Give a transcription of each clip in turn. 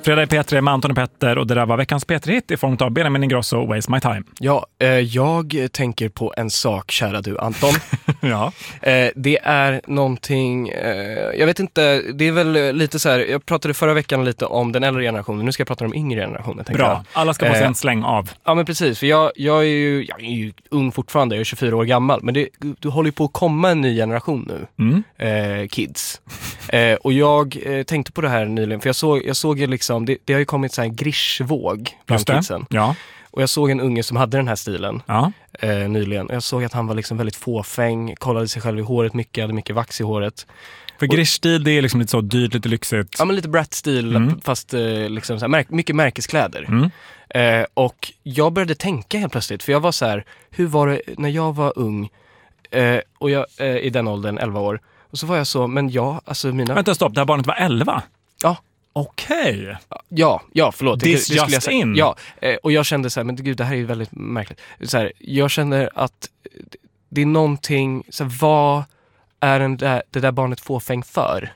Fredag i P3 med Anton och Petter och det där var veckans P3-hit i form av Benjamin Ingrosso, Waste My Time. Ja, jag tänker på en sak, kära du Anton. Ja. Det är någonting, jag vet inte, det är väl lite så här, jag pratade förra veckan lite om den äldre generationen, nu ska jag prata om yngre generationen. Bra, alla ska få sig en släng av. Ja men precis, för jag är ju ung fortfarande, jag är 24 år gammal, men du håller ju på att komma en ny generation nu, kids. Och jag tänkte på det här nyligen, för jag såg liksom, det har ju kommit så här en grischvåg bland kidsen. Ja. Och jag såg en unge som hade den här stilen nyligen. Och jag såg att han var liksom väldigt fåfäng, kollade sig själv i håret mycket, hade mycket vax i håret. För grischstil, det är liksom lite så dyrt, lite lyxigt. Ja, men lite brat-stil, fast liksom så här, mycket märkeskläder. Och jag började tänka helt plötsligt, för jag var så här, hur var det när jag var ung och jag i den åldern, 11 år. Och så var jag så, men alltså mina... Vänta, stopp, det här barnet var 11? Ja. Okej. Ja, förlåt. This just in. Ja, och jag kände så här, men gud, det här är ju väldigt märkligt. Så här, jag känner att det är någonting, så här, vad är det där barnet fåfäng för?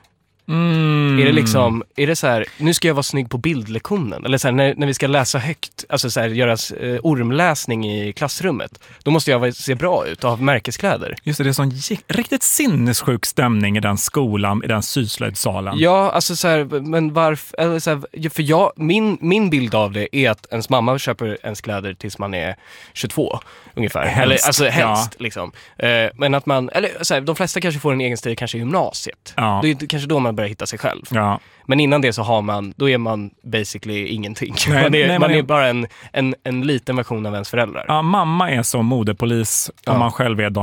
Är det liksom, är det så här, nu ska jag vara snygg på bildlektionen, eller så här, när vi ska läsa högt, alltså så här, göra ormläsning i klassrummet, då måste jag se bra ut och ha märkeskläder. Just det, det är sån riktigt sinnessjuk stämning i den skolan, i den syslöjdsalen. Ja, alltså så här, men varför, eller så här, för min bild av det är att ens mamma köper ens kläder tills man är 22 ungefär. Helst, eller alltså helst liksom. Men att man, eller så här, de flesta kanske får en egen stil kanske i gymnasiet. Ja. Det är kanske då man börjar hitta sig själv. Ja. Men innan det så då är man basically ingenting. Nej, man är bara en liten version av ens föräldrar. Ja, mamma är så modepolis och man själv är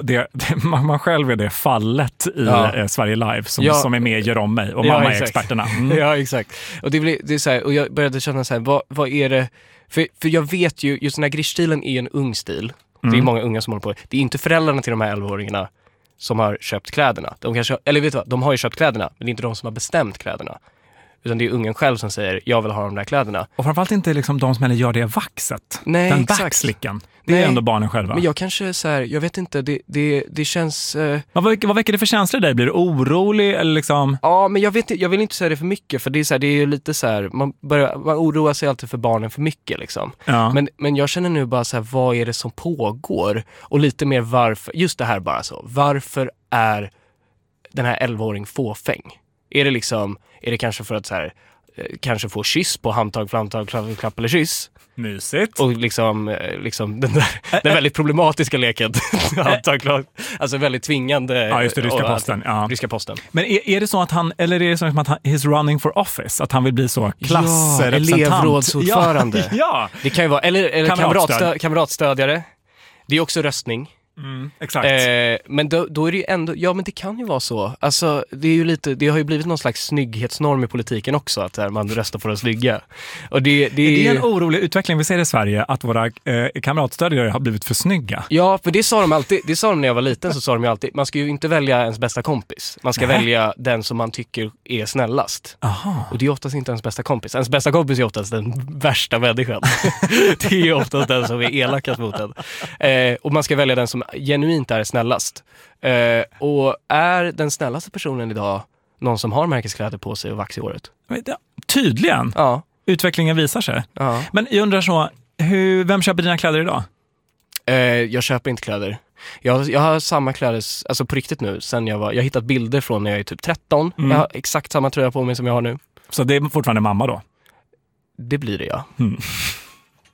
man själv är det fallet i Sverige Live som är med i Gör om mig och mamma är experterna. Ja, exakt. Och det är så här, och jag började känna så här, vad är det? För jag vet ju, just den här grischstilen är en ung stil. Det är många unga som håller på. Det är inte föräldrarna till de här 11-åringarna som har köpt kläderna. De kanske, eller vet du vad, de har ju köpt kläderna, men det är inte de som har bestämt kläderna. Utan det är ungen själv som säger, jag vill ha de där kläderna. Och framförallt inte liksom de som gör det vaxet. Nej, den exakt. Backslicken. Det är ändå barnen själva. Men jag kanske så här, jag vet inte, det känns... Vad väcker det för känslor i dig? Blir du orolig eller liksom? Ja, men jag vill inte säga det för mycket, för det är så här, det är ju lite så här, man oroar sig alltid för barnen för mycket liksom. Ja. Men jag känner nu bara så här, vad är det som pågår? Och lite mer varför, just det här bara så. Varför är den här 11-åring fåfäng? Är det kanske för att så här, kanske få kyss på handtag, flamtag, klapp eller kyss? Mysigt. Och liksom den väldigt problematiska leken. Alltså väldigt tvingande. Ja, just det, ryska posten. Ja. Ryska posten. Men är det så att eller är det så att he's running for office? Att han vill bli så klassrepresentant? Elevrådsordförande. Ja. Det kan ju vara, eller kamratstödjare. Det är också röstning. Exakt. Men då är det ju ändå, ja men det kan ju vara så. Alltså det är ju lite, det har ju blivit någon slags snygghetsnorm i politiken också, att man röstar på de snygga. Och det är en orolig utveckling vi ser i Sverige, att våra kamratstödjare har blivit för snygga. Ja, för det sa de alltid, när jag var liten, så sa de ju alltid, man ska ju inte välja ens bästa kompis. Man ska välja den som man tycker är snällast. Aha. Och det är oftast inte ens bästa kompis. Ens bästa kompis är oftast den värsta människan. Det är oftast den som är elakast mot den. Och man ska välja den som genuint är snällast. Och är den snällaste personen idag någon som har märkeskläder på sig och vax i håret? Tydligen. Ja. Utvecklingen visar sig. Ja. Men jag undrar så, vem köper dina kläder idag? Jag köper inte kläder. Jag har samma kläder, alltså på riktigt nu, sen jag har hittat bilder från när jag är typ 13. Jag har exakt samma tröja på mig som jag har nu. Så det är fortfarande mamma då? Det blir det, ja.